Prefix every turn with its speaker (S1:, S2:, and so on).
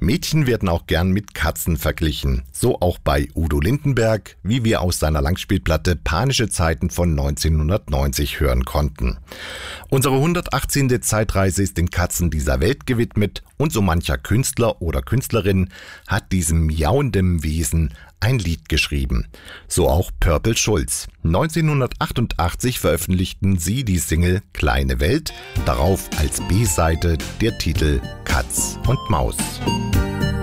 S1: Mädchen werden auch gern mit Katzen verglichen. So auch bei Udo Lindenberg, wie wir aus seiner Langspielplatte Panische Zeiten von 1990 hören konnten. Unsere 118. Zeitreise ist den Katzen dieser Welt gewidmet und so mancher Künstler oder Künstlerin hat diesem miauenden Wesen ein Lied geschrieben. So auch Purple Schulz. 1988 veröffentlichten sie die Single Kleine Welt, darauf als B-Seite der Titel Katz und Maus.